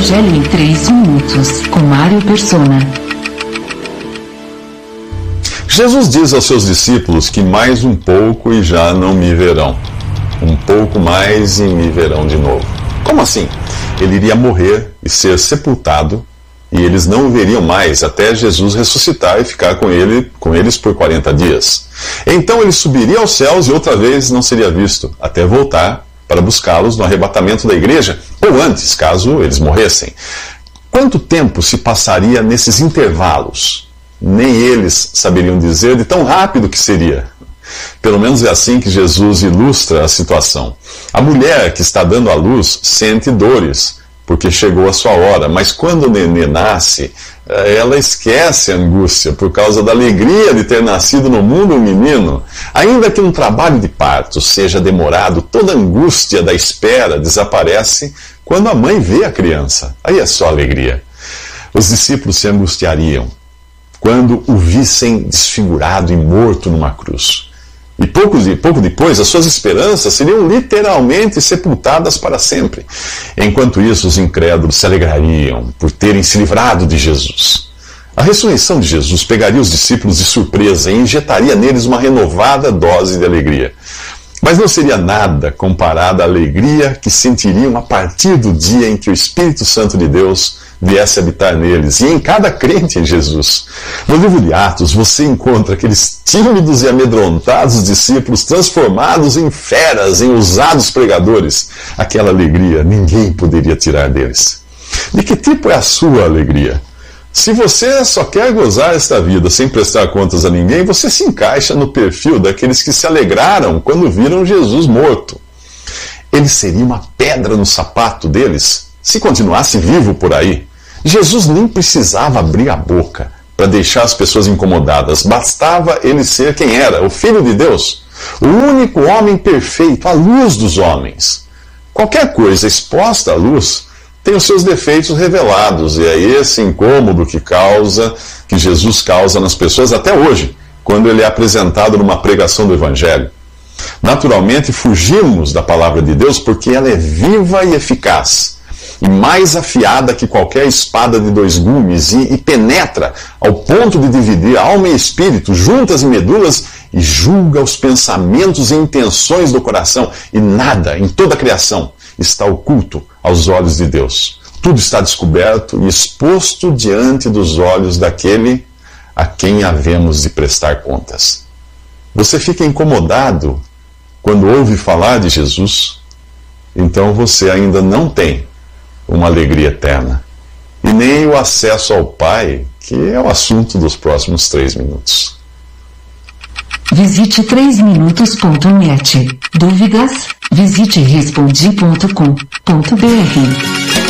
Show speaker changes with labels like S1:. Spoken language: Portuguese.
S1: Evangelho em 3 minutos, com Mário Persona.
S2: Jesus diz aos seus discípulos que mais um pouco e já não me verão. Um pouco mais e me verão de novo. Como assim? Ele iria morrer e ser sepultado, e eles não o veriam mais até Jesus ressuscitar e ficar com eles por 40 dias. Então ele subiria aos céus e outra vez não seria visto, até voltar para buscá-los no arrebatamento da igreja, ou antes, caso eles morressem. Quanto tempo se passaria nesses intervalos? Nem eles saberiam dizer de tão rápido que seria. Pelo menos é assim que Jesus ilustra a situação. A mulher que está dando à luz sente dores, porque chegou a sua hora, mas quando o nenê nasce, ela esquece a angústia por causa da alegria de ter nascido no mundo um menino. Ainda que um trabalho de parto seja demorado, toda a angústia da espera desaparece quando a mãe vê a criança. Aí é só alegria. Os discípulos se angustiariam quando o vissem desfigurado e morto numa cruz. E pouco depois, as suas esperanças seriam literalmente sepultadas para sempre. Enquanto isso, os incrédulos se alegrariam por terem se livrado de Jesus. A ressurreição de Jesus pegaria os discípulos de surpresa e injetaria neles uma renovada dose de alegria. Mas não seria nada comparado à alegria que sentiriam a partir do dia em que o Espírito Santo de Deus viesse habitar neles, e em cada crente em Jesus. No livro de Atos, você encontra aqueles tímidos e amedrontados discípulos transformados em feras, em ousados pregadores. Aquela alegria ninguém poderia tirar deles. De que tipo é a sua alegria? Se você só quer gozar esta vida sem prestar contas a ninguém, você se encaixa no perfil daqueles que se alegraram quando viram Jesus morto. Ele seria uma pedra no sapato deles se continuasse vivo por aí. Jesus nem precisava abrir a boca para deixar as pessoas incomodadas. Bastava ele ser quem era, o Filho de Deus, o único homem perfeito, a luz dos homens. Qualquer coisa exposta à luz tem os seus defeitos revelados, e é esse incômodo que Jesus causa nas pessoas até hoje, quando ele é apresentado numa pregação do Evangelho. Naturalmente, fugimos da palavra de Deus porque ela é viva e eficaz, e mais afiada que qualquer espada de 2 gumes, e penetra ao ponto de dividir alma e espírito, juntas e medulas, e julga os pensamentos e intenções do coração, e nada em toda a criação está oculto aos olhos de Deus. Tudo está descoberto e exposto diante dos olhos daquele a quem havemos de prestar contas. Você fica incomodado quando ouve falar de Jesus? Então você ainda não tem uma alegria eterna, e nem o acesso ao Pai, que é o assunto dos próximos 3 minutos.
S1: Visite 3minutos.net. Dúvidas? Visite respondi.com.br.